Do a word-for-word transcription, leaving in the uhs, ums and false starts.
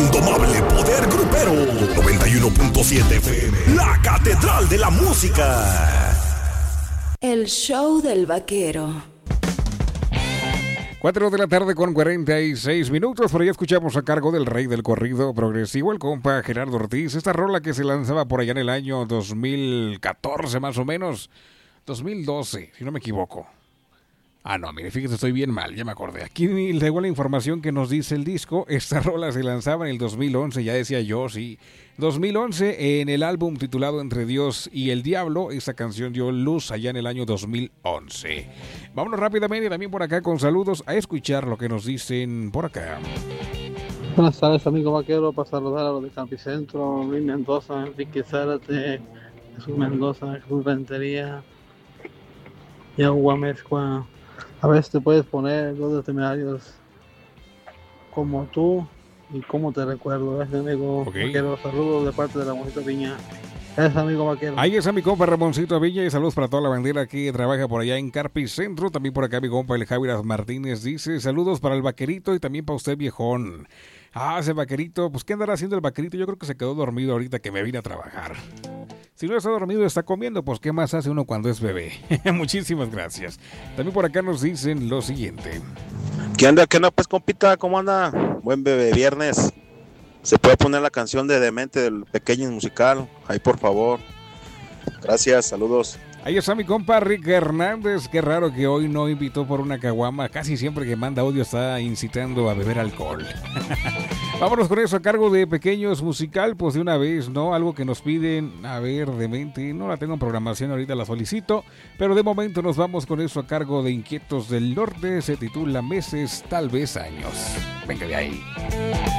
indomable poder grupero. noventa y uno punto siete F M, la catedral de la música. El show del vaquero. cuatro de la tarde con cuarenta y seis minutos. Por ahí escuchamos a cargo del rey del corrido progresivo, el compa Gerardo Ortiz. Esta rola que se lanzaba por allá en el año dos mil catorce más o menos. dos mil doce, si no me equivoco. Ah, no, mire, fíjese, estoy bien mal, ya me acordé. Aquí llegó la información que nos dice el disco. Esta rola se lanzaba en el dos mil once, ya decía yo, sí. dos mil once, en el álbum titulado Entre Dios y el Diablo. Esta canción dio luz allá en el año dos mil once. Vámonos rápidamente también por acá con saludos a escuchar lo que nos dicen por acá. Buenas tardes, amigo vaquero, para saludar a los de Campicentro, Luis Mendoza, Enrique Zárate, Jesús Mendoza, Jesús Rentería, Yagua Mezcua. A ver si te puedes poner dos de Temerarios como tú y cómo te recuerdo. Gracias, amigo okay. vaquero. Saludos de parte de Ramoncito Viña. Gracias, amigo vaquero. Ahí está mi compa Ramoncito Viña y saludos para toda la bandera que trabaja por allá en Carpi Centro. También por acá mi compa el Javier Martínez dice saludos para el vaquerito y también para usted, viejón. Ah, ese vaquerito, pues ¿qué andará haciendo el vaquerito? Yo creo que se quedó dormido ahorita que me vine a trabajar. Si no está dormido, está comiendo, pues ¿qué más hace uno cuando es bebé? Muchísimas gracias. También por acá nos dicen lo siguiente. ¿Qué anda? ¿Qué onda, pues, compita? ¿Cómo anda? Buen bebé viernes. ¿Se puede poner la canción de Demente del Pequeño Musical? Ahí, por favor. Gracias, saludos. Ahí está mi compa Rick Hernández. Qué raro que hoy no invitó por una caguama. Casi siempre que manda audio está incitando a beber alcohol. Vámonos con eso a cargo de Pequeños Musical. Pues de una vez, ¿no? Algo que nos piden. A ver, Demente. No la tengo en programación, ahorita la solicito. Pero de momento nos vamos con eso a cargo de Inquietos del Norte. Se titula Meses, tal vez años. Venga de ahí.